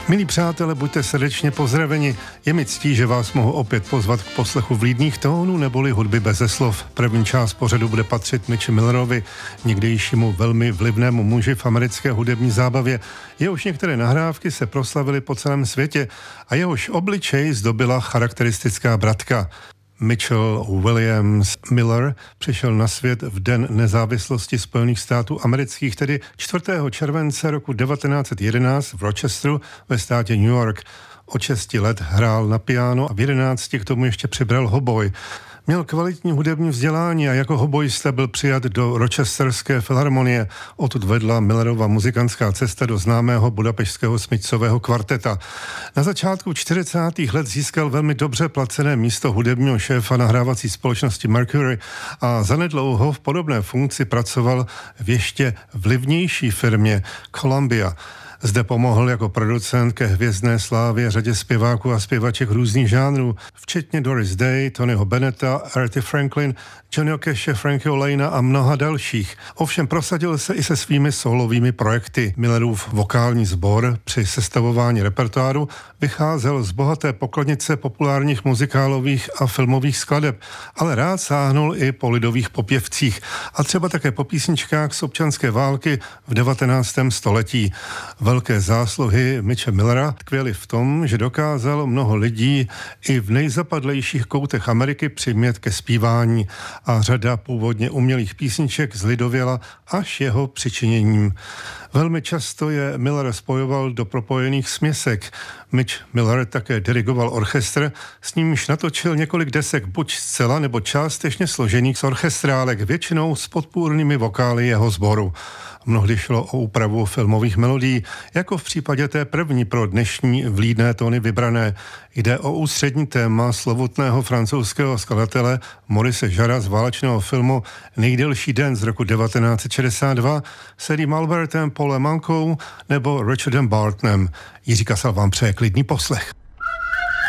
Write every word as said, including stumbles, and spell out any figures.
Milí přátelé, buďte srdečně pozdraveni. Je mi ctí, že vás mohu opět pozvat k poslechu vlídných tónů neboli hudby beze slov. První část pořadu bude patřit Mitchi Millerovi, někdejšímu velmi vlivnému muži v americké hudební zábavě. Jehož některé nahrávky se proslavily po celém světě a jehož obličej zdobila charakteristická bratka. Mitchell Williams Miller přišel na svět v Den nezávislosti Spojených států amerických, tedy čtvrtého července roku devatenáct set jedenáct v Rochesteru ve státě New York. Od šesti let hrál na piano a v jedenácti k tomu ještě přibral hoboj. Měl kvalitní hudební vzdělání a jako hobojista byl přijat do Rochesterské filharmonie. Odtud vedla Millerova muzikantská cesta do známého budapešťského smyčcového kvarteta. Na začátku čtyřicátých let získal velmi dobře placené místo hudebního šéfa nahrávací společnosti Mercury a zanedlouho v podobné funkci pracoval v ještě vlivnější firmě Columbia. Zde pomohl jako producent ke hvězdné slávě řadě zpěváků a zpěvaček různých žánrů, včetně Doris Day, Tonyho Bennetta, Arethy Franklin, Johnnyho Cashe, Frankyho Laina a mnoha dalších. Ovšem prosadil se i se svými solovými projekty. Millerův vokální sbor při sestavování repertoáru vycházel z bohaté pokladnice populárních muzikálových a filmových skladeb, ale rád sáhnul i po lidových popěvcích a třeba také po písničkách z občanské války v devatenáctém století. Velké zásluhy Mitche Millera tkvěly v tom, že dokázal mnoho lidí i v nejzapadlejších koutech Ameriky přimět ke zpívání a řada původně umělých písniček zlidověla až jeho přičiněním. Velmi často je Miller spojoval do propojených směsek. Mitch Miller také dirigoval orchestr, s nímž natočil několik desek buď zcela nebo částečně složených z orchestrálek, většinou s podpůrnými vokály jeho sboru. Mnohdy šlo o úpravu filmových melodií, jako v případě té první pro dnešní vlídné tóny vybrané. Jde o ústřední téma slovutného francouzského skladatele Maurice Jarra z válečného filmu Nejdelší den z roku devatenáct set šedesát dva s Eddiem Albertem, Paulem Ankou nebo Richardem Bartonem. Jiří Kasal vám přeje klidný poslech.